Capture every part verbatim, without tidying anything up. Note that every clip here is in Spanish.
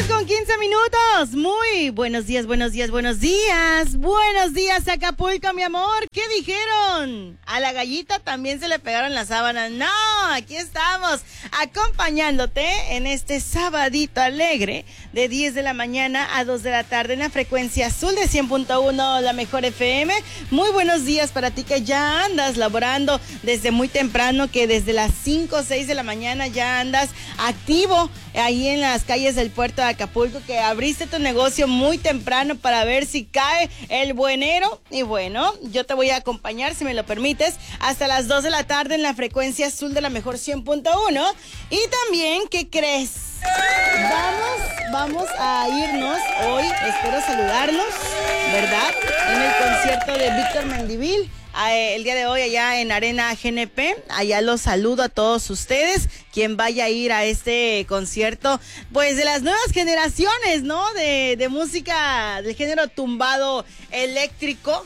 con quince minutos. Muy buenos días, buenos días, buenos días. Buenos días, Acapulco, mi amor. ¿Qué dijeron? A la gallita también se le pegaron las sábanas. No, aquí estamos acompañándote en este sabadito alegre de diez de la mañana a dos de la tarde en la frecuencia azul de cien punto uno, la mejor F M. Muy buenos días para ti que ya andas laborando desde muy temprano, que desde las cinco o seis de la mañana ya andas activo ahí en las calles del puerto de Acapulco, que abriste tu negocio muy temprano para ver si cae el buenero. Y bueno, yo te voy a acompañar, si me lo permites, hasta las dos de la tarde en la frecuencia azul de la mejor cien punto uno. Y también, ¿qué crees? Vamos, vamos a irnos hoy, espero saludarlos, ¿verdad? En el concierto de Víctor Mendívil. El día de hoy allá en Arena G N P, allá los saludo a todos ustedes, quien vaya a ir a este concierto, pues de las nuevas generaciones, ¿no? De, de música del género tumbado eléctrico.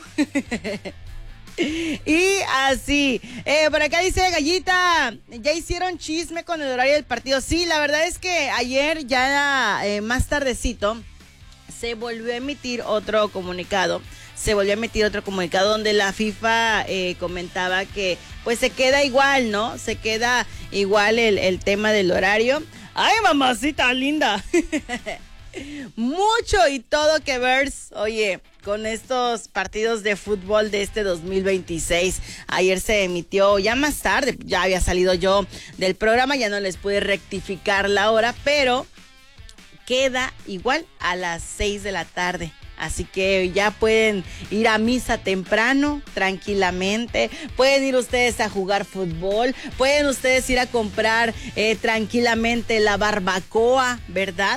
Y así, eh, por acá dice Gallita, ya hicieron chisme con el horario del partido. Sí, la verdad es que ayer ya eh, más tardecito se volvió a emitir otro comunicado. Se volvió a emitir otro comunicado donde la FIFA eh, comentaba que pues se queda igual, ¿no? Se queda igual el, el tema del horario. ¡Ay, mamacita linda! Mucho y todo que ver, oye, con estos partidos de fútbol de este dos mil veintiséis. Ayer se emitió, ya más tarde, ya había salido yo del programa, ya no les pude rectificar la hora, pero queda igual a las seis de la tarde. Así que ya pueden ir a misa temprano, tranquilamente. Pueden ir ustedes a jugar fútbol. Pueden ustedes ir a comprar eh, tranquilamente la barbacoa, ¿verdad?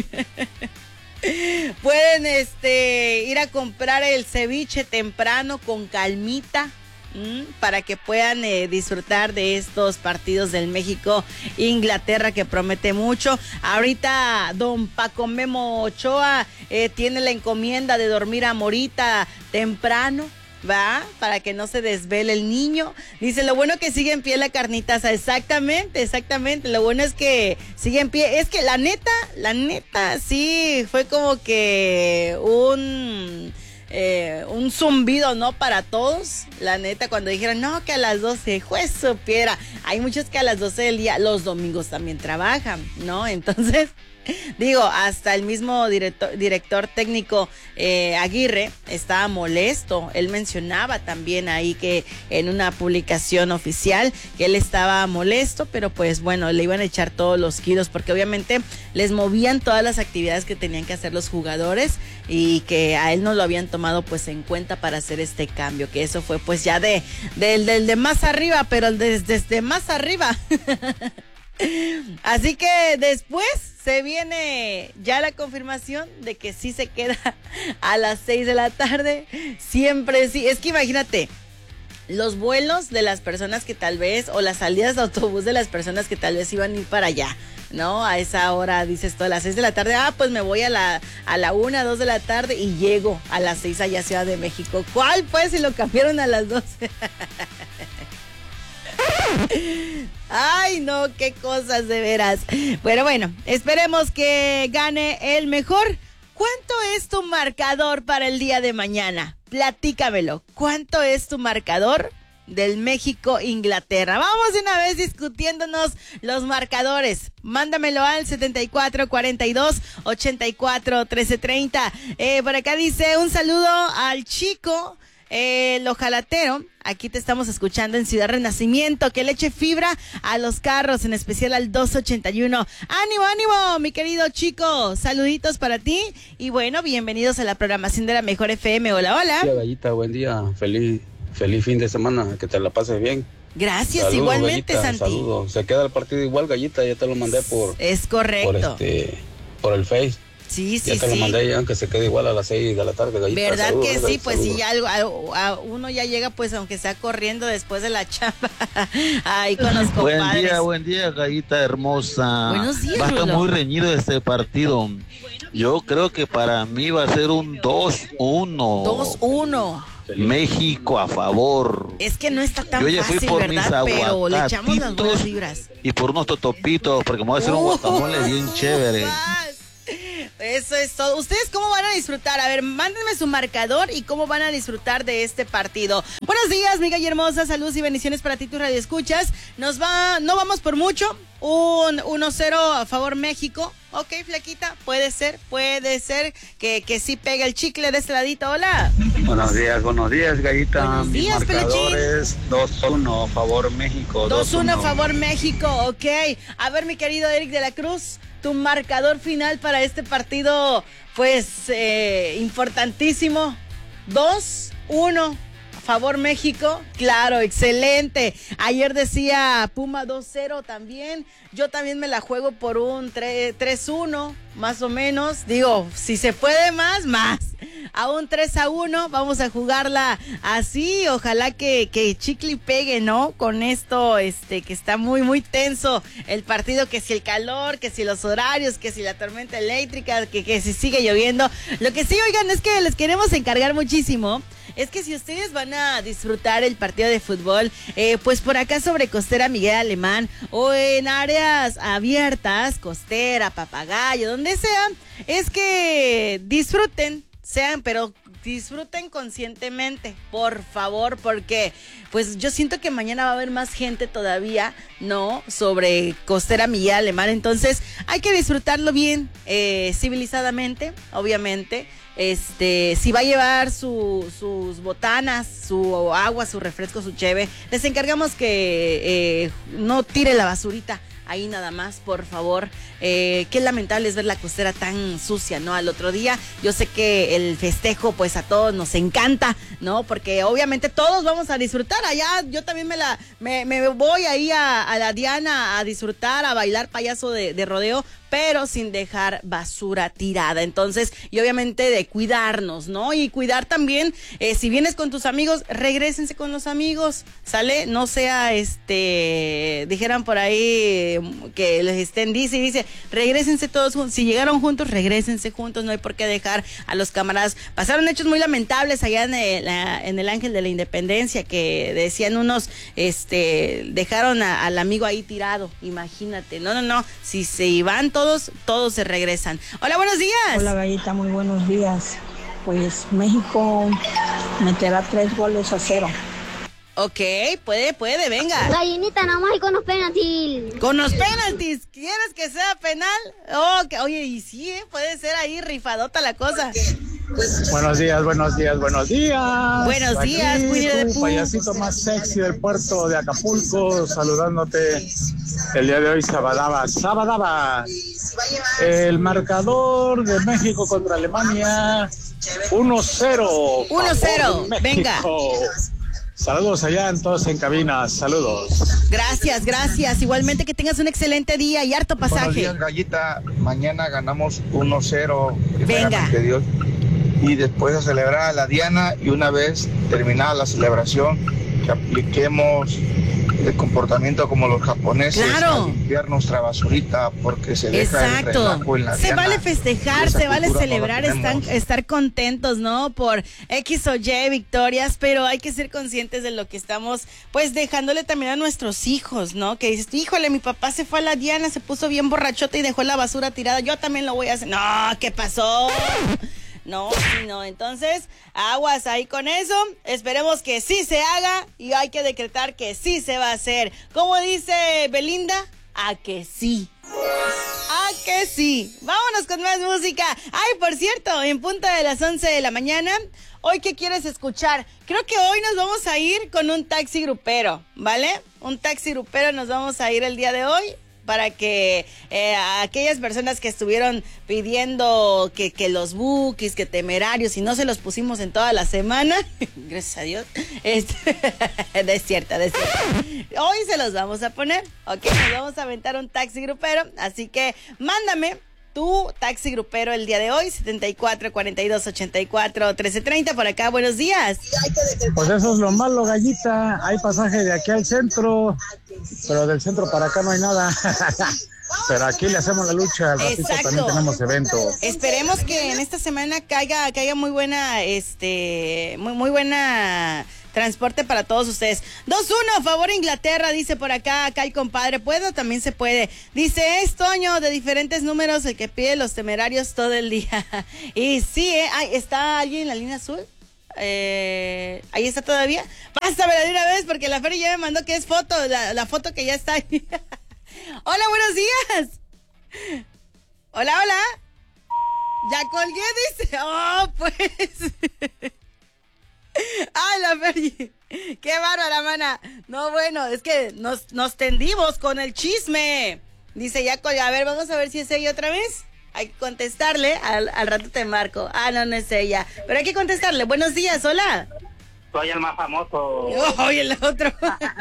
Pueden este, ir a comprar el ceviche temprano con calmita. Para que puedan eh, disfrutar de estos partidos del México-Inglaterra, que promete mucho. Ahorita don Paco Memo Ochoa eh, tiene la encomienda de dormir a Morita temprano, ¿va? Para que no se desvele el niño. Dice, lo bueno que sigue en pie la carnitaza. Exactamente, exactamente. Lo bueno es que sigue en pie. Es que la neta, la neta, sí, fue como que un... Eh, un zumbido, ¿no? Para todos, la neta, cuando dijeron, no, que a las doce, juez supiera. Hay muchos que a las doce del día, los domingos también trabajan, ¿no? Entonces, digo, hasta el mismo director, director técnico eh, Aguirre estaba molesto. Él mencionaba también ahí que en una publicación oficial que él estaba molesto, pero pues bueno, le iban a echar todos los kilos porque obviamente les movían todas las actividades que tenían que hacer los jugadores y que a él no lo habían tomado pues en cuenta para hacer este cambio, que eso fue pues ya de, de, de, de más arriba, pero desde, desde más arriba. Así que después se viene ya la confirmación de que sí se queda a las seis de la tarde. Siempre sí. Es que imagínate, los vuelos de las personas que tal vez, o las salidas de autobús de las personas que tal vez iban a ir para allá, ¿no? A esa hora dices tú a las seis de la tarde, ah, pues me voy a la, a la una, dos de la tarde y llego a las seis allá a Ciudad de México. ¿Cuál pues si lo cambiaron a las doce? Ay, no, qué cosas de veras. Bueno, bueno, esperemos que gane el mejor. ¿Cuánto es tu marcador para el día de mañana? Platícamelo. ¿Cuánto es tu marcador del México-Inglaterra? Vamos de una vez discutiéndonos los marcadores. Mándamelo al setenta y cuatro cuarenta y dos ochenta y cuatro trece treinta. Eh, por acá dice un saludo al chico Eh, el ojalatero, aquí te estamos escuchando en Ciudad Renacimiento, que le eche fibra a los carros, en especial al dos ochenta y uno. ¡Ánimo, ánimo, mi querido chico! Saluditos para ti y bueno, bienvenidos a la programación de la mejor F M. Hola, hola. Hola, Gallita, buen día, feliz, feliz fin de semana, que te la pases bien. Gracias, saludos, igualmente, Gallita, Santi. Saludos. Se queda el partido igual, Gallita, ya te lo mandé por... Es correcto. Por, este, por el Face. Sí, sí, ya te sí. lo mandé ya, aunque se quede igual a las seis de la tarde, Gallita. ¿Verdad saludos, que ¿verdad? sí? Pues saludos. si ya algo, a, a uno ya llega, pues aunque sea corriendo después de la chamba. Ahí con los compadres. Buen día, buen día, Gallita hermosa. Buenos días, Va a estar Rulo. muy reñido este partido. Yo creo que para mí va a ser un dos uno. dos uno. México a favor. Es que no está tan Yo ya fui fácil, por mis ¿verdad? Pero le echamos las buenas aguacatitos vibras. y por unos totopitos, porque me voy a hacer un Uh, guacamole bien chévere. vas. Eso es todo. ¿Ustedes cómo van a disfrutar? A ver, mándenme su marcador y cómo van a disfrutar de este partido. Buenos días, mi galla hermosa. Saludos y bendiciones para ti, tu radio escuchas. Nos va, no vamos por mucho. Un uno cero a favor México. Ok, Flaquita, puede ser, puede ser que, que sí pegue el chicle de este ladito. Hola. Buenos días, buenos días, Gallita. Buenos días, Mi marcador es dos uno a favor México. dos uno a favor México, ok. A ver, mi querido Eric de la Cruz, tu marcador final para este partido, pues, eh, importantísimo. dos uno. Favor México, claro, excelente. Ayer decía Puma dos cero también. Yo también me la juego por un tres uno, más o menos. Digo, si se puede más, más. A un tres a uno, vamos a jugarla así. Ojalá que, que Chicli pegue, ¿no? Con esto, este, que está muy, muy tenso el partido. Que si el calor, que si los horarios, que si la tormenta eléctrica, que, que si sigue lloviendo. Lo que sí, oigan, es que les queremos encargar muchísimo. Es que si ustedes van a disfrutar el partido de fútbol, eh, pues por acá sobre Costera Miguel Alemán o en áreas abiertas, Costera, Papagayo, donde sea, es que disfruten, sean, pero disfruten conscientemente, por favor, porque pues yo siento que mañana va a haber más gente todavía, ¿no? Sobre Costera Miguel Alemán, entonces hay que disfrutarlo bien, eh, civilizadamente, obviamente. Este, si va a llevar su, sus botanas, su agua, su refresco, su cheve, les encargamos que eh, no tire la basurita ahí nada más, por favor. Eh, qué lamentable es ver la Costera tan sucia, ¿no? Al otro día, yo sé que el festejo, pues a todos nos encanta, ¿no? Porque obviamente todos vamos a disfrutar allá. Yo también me la, me, me voy ahí a, a la Diana a disfrutar, a bailar payaso de, de rodeo, pero sin dejar basura tirada. Entonces, y obviamente de cuidarnos, ¿no? Y cuidar también, eh, si vienes con tus amigos, regrésense con los amigos, ¿sale? No sea, este, dijeran por ahí que les estén, dice y dice, regrésense todos juntos. Si llegaron juntos, regrésense juntos, no hay por qué dejar a los camaradas. Pasaron hechos muy lamentables allá en el, en el Ángel de la Independencia, que decían unos, este, dejaron a, al amigo ahí tirado, imagínate. No, no, no, si se iban todos, todos se regresan. Hola, buenos días. Hola, Gallita, muy buenos días. Pues México meterá tres goles a cero. Ok, puede, puede, venga. Gallinita, nada más y con los penaltis. Con los penaltis, ¿quieres que sea penal? Oh, que, oye, y sí, ¿eh? Puede ser ahí rifadota la cosa. Buenos días, buenos días, buenos días. Buenos Aquí, días, Winnie de tu Pooh. payasito más sexy del puerto de Acapulco, saludándote el día de hoy, Sabadaba. Sabadaba. El marcador de México contra Alemania, uno cero. uno cero, venga. Saludos allá en todos en cabina, saludos. Gracias, gracias. Igualmente que tengas un excelente día y harto pasaje. Buenos días, Gallita. Mañana ganamos uno cero. Venga. Dios. Y después a celebrar a la Diana y una vez terminada la celebración, que apliquemos el comportamiento como los japoneses, claro, a limpiar nuestra basurita porque se deja exacto, el relajo en la se Diana. Vale festejar, se vale celebrar, no estar, estar contentos, ¿no? Por X o Y victorias, pero hay que ser conscientes de lo que estamos, pues, dejándole también a nuestros hijos, ¿no? Que dices, híjole, mi papá se fue a la Diana, se puso bien borrachota y dejó la basura tirada, yo también lo voy a hacer. No, ¿qué pasó? No, no, entonces, aguas ahí con eso, esperemos que sí se haga y hay que decretar que sí se va a hacer. ¿Cómo dice Belinda? A que sí. A que sí. Vámonos con más música. Ay, por cierto, en punta de las once de la mañana, ¿hoy qué quieres escuchar? Creo que hoy nos vamos a ir con un taxi grupero, ¿vale? Un taxi grupero nos vamos a ir el día de hoy, para que eh, aquellas personas que estuvieron pidiendo que, que los bookies, que temerarios, y no se los pusimos en toda la semana, gracias a Dios, este, es cierto, es cierto. Hoy se los vamos a poner, ok, nos vamos a aventar un taxi grupero, así que mándame tu taxi grupero el día de hoy, setenta y cuatro, cuarenta y dos, ochenta y cuatro, trece treinta, por acá, buenos días. Pues eso es lo malo, Gallita, hay pasaje de aquí al centro, pero del centro para acá no hay nada. Pero aquí le hacemos la lucha, al ratito también tenemos evento. Esperemos que en esta semana caiga, caiga muy buena, este, muy, muy buena transporte para todos ustedes. dos uno, favor Inglaterra, dice por acá, acá el compadre. ¿Puedo? También se puede. Dice, es Toño, de diferentes números, el que pide los temerarios todo el día. Y sí, ¿eh? Ay, ¿está alguien en la línea azul? Eh, ahí está todavía. Pásamela de una vez porque la Feria ya me mandó que es foto, la, la foto que ya está ahí. Hola, buenos días. Hola, hola. Ya colgué, dice. Oh, pues. Ah, la Feria. Qué bárbara, mana. No, bueno, es que nos, nos tendimos con el chisme. Dice, ya colgué. A ver, vamos a ver si es ella otra vez. Hay que contestarle, al, al rato te marco. Ah, no, no es ella. Pero hay que contestarle. Buenos días, hola. Soy el más famoso. Oh, y el otro.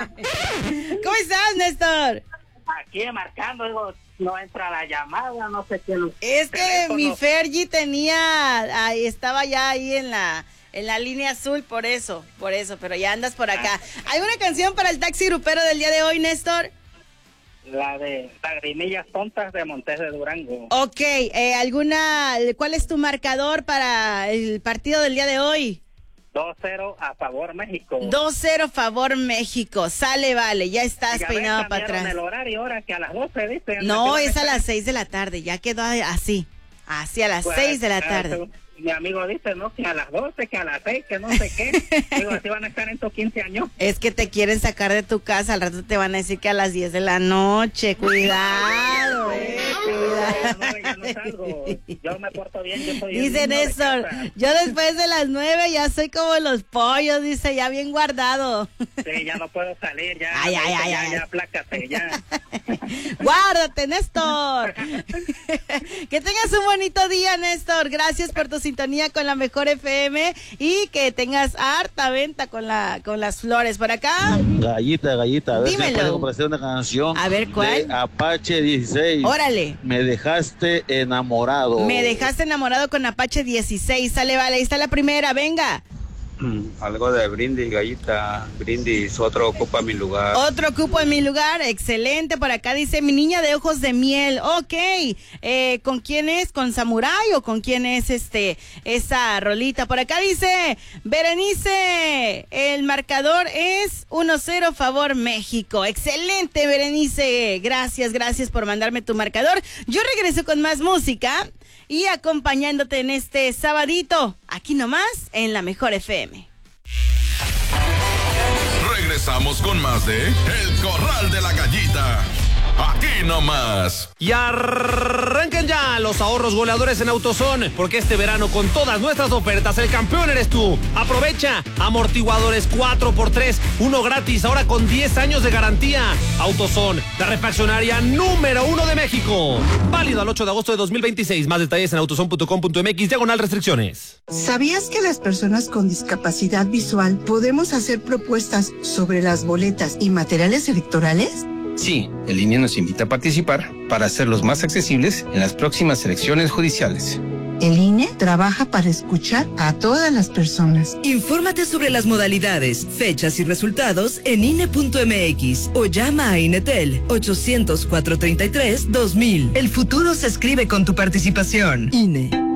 ¿Cómo estás, Néstor? Aquí marcando, digo, no entra la llamada, no sé quién. Es que teléfono. Mi Fergie tenía, ahí, estaba ya ahí en la, en la línea azul, por eso, por eso, pero ya andas por acá. ¿Hay una canción para el taxi grupero del día de hoy, Néstor? La de Lagrimillas Tontas de Montes de Durango. Ok, eh, ¿alguna, cuál es tu marcador para el partido del día de hoy? dos cero a favor México. dos cero favor México. Sale, vale, ya estás ya peinado ven, para atrás. el horario ahora que a las doce, ¿viste? No, es a las seis de la tarde, ya quedó así. Así a las pues, seis de la tarde. Eso, mi amigo dice, no, que a las doce, que a las seis, que no sé qué. Digo, así van a estar en tus quince años. Es que te quieren sacar de tu casa, al rato te van a decir que a las diez de la noche. Cuidado, eh, cuidado. No, ya no salgo. Yo me porto bien, yo soy dice Néstor, de yo después de las nueve ya soy como los pollos, dice, ya bien guardado. Sí, ya no puedo salir, ya. Ay, ay, ay, ya, ay. ya, plácate, ya. Guárdate, Néstor. Que tengas un bonito día, Néstor. Gracias por tu sintonía con la mejor F M y que tengas harta venta con la con las flores por acá. Gallita, gallita, a ver dímelo. si me puede complacer una canción. A ver, ¿cuál? De Apache dieciséis. Órale. Me dejaste enamorado. Me dejaste enamorado con Apache dieciséis. Sale, vale, ahí está la primera, venga. Algo de Brindis, gallita. Brindis, otro ocupa mi lugar. Otro cupo en mi lugar, excelente. Por acá dice mi niña de ojos de miel. Ok, eh, ¿con quién es? ¿Con Samurai o con quién es este esa rolita? Por acá dice Berenice, el marcador es uno cero favor México. Excelente, Berenice. Gracias, gracias por mandarme tu marcador. Yo regreso con más música y acompañándote en este sabadito, aquí nomás, en la mejor F M. Regresamos con más de El Corral de la Gallita. Aquí nomás. Y arranquen ya los ahorros goleadores en AutoZone, porque este verano con todas nuestras ofertas el campeón eres tú. Aprovecha amortiguadores cuatro por tres, uno gratis, ahora con diez años de garantía. AutoZone, la refaccionaria número uno de México. Válido al ocho de agosto de dos mil veintiséis. Más detalles en autozone punto com punto mx, diagonal restricciones. ¿Sabías que las personas con discapacidad visual podemos hacer propuestas sobre las boletas y materiales electorales? Sí, el I N E nos invita a participar para hacerlos más accesibles en las próximas elecciones judiciales. El I N E trabaja para escuchar a todas las personas. Infórmate sobre las modalidades, fechas y resultados en I N E punto M X o llama a Inetel ochocientos, cuatrocientos treinta y tres, dos mil. El futuro se escribe con tu participación. I N E.